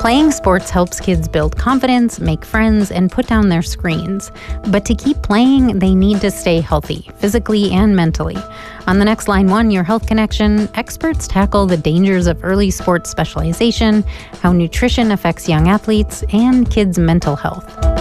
Playing sports helps kids build confidence, make friends, and put down their screens. But to keep playing, they need to stay healthy, physically and mentally. On the next Line 1, Your Health Connection, experts tackle the dangers of early sports specialization, how nutrition affects young athletes, and kids' mental health.